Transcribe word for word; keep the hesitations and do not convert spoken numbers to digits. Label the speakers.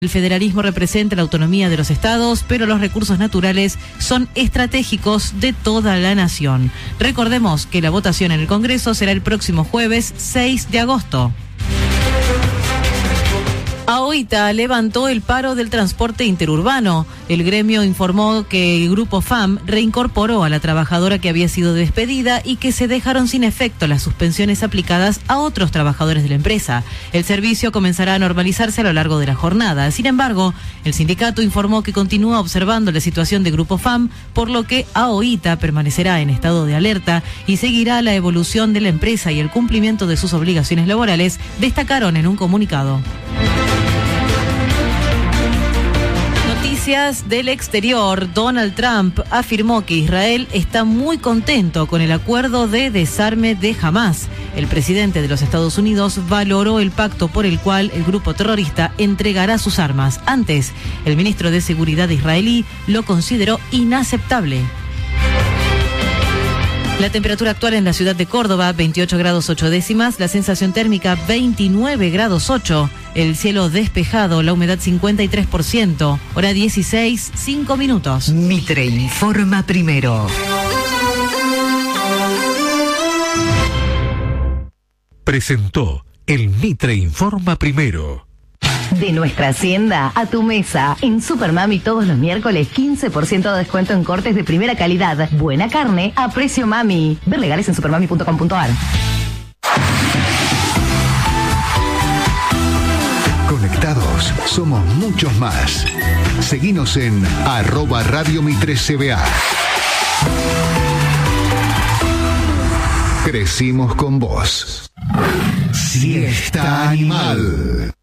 Speaker 1: El federalismo representa la autonomía de los estados, pero los recursos naturales son estratégicos de toda la nación. Recordemos que la votación en el Congreso será el próximo jueves seis de agosto. AOITA levantó el paro del transporte interurbano. El gremio informó que el grupo F A M reincorporó a la trabajadora que había sido despedida y que se dejaron sin efecto las suspensiones aplicadas a otros trabajadores de la empresa. El servicio comenzará a normalizarse a lo largo de la jornada. Sin embargo, el sindicato informó que continúa observando la situación de grupo F A M, por lo que AOITA permanecerá en estado de alerta y seguirá la evolución de la empresa y el cumplimiento de sus obligaciones laborales, destacaron en un comunicado. Noticias del exterior. Donald Trump afirmó que Israel está muy contento con el acuerdo de desarme de Hamás. El presidente de los Estados Unidos valoró el pacto por el cual el grupo terrorista entregará sus armas. Antes, el ministro de Seguridad israelí lo consideró inaceptable. La temperatura actual en la ciudad de Córdoba, veintiocho grados ocho décimas, la sensación térmica veintinueve grados ocho, el cielo despejado, la humedad cincuenta y tres por ciento, hora dieciséis, cinco minutos.
Speaker 2: Mitre informa primero.
Speaker 3: Presentó el Mitre informa primero.
Speaker 4: De nuestra hacienda a tu mesa. En Supermami todos los miércoles quince por ciento de descuento en cortes de primera calidad. Buena carne a precio mami. Ver legales en supermami punto com punto a r.
Speaker 5: Conectados somos muchos más. Seguinos en arroba Radio Mitre C B A. Crecimos con vos. Siesta Animal.